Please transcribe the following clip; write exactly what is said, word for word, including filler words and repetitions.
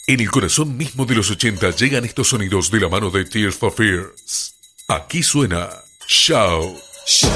En el corazón mismo de los ochenta llegan estos sonidos de la mano de Tears for Fears. Aquí suena Shout. Shout.